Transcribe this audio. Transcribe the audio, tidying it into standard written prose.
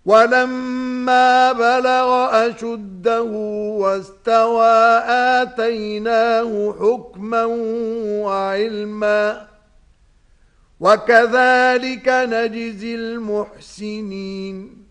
ولما بلغ أشده واستوى آتيناه حكما وعلما وكذلك نجزي المحسنين